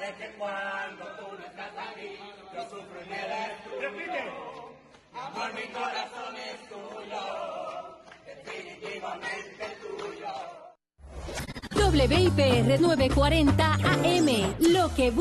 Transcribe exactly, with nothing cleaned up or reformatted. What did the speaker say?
sabes que cuando tú no estás aquí, yo sufro y me destruyo. Repite. Amor, mi corazón es tuyo, definitivamente tuyo. W I P R novecientos cuarenta A M, lo que